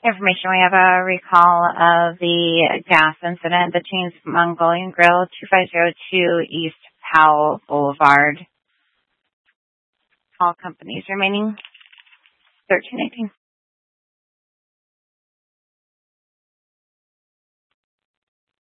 Information, we have a recall of the gas incident, the Chains Mongolian Grill, 2502 East Powell Boulevard. All companies remaining 1318.